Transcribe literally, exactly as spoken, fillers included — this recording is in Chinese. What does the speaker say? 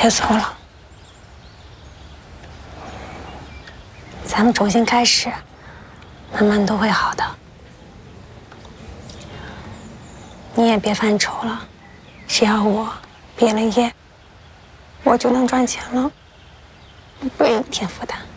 别走了，咱们重新开始，慢慢都会好的。你也别犯愁了，只要我毕了业，我就能赚钱了，不用添负担。